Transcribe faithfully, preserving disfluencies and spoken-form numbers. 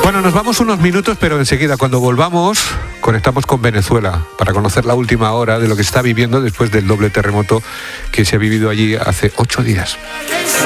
Bueno, nos vamos unos minutos, pero enseguida, cuando volvamos, conectamos con Venezuela para conocer la última hora de lo que está viviendo después del doble terremoto que se ha vivido allí hace ocho días.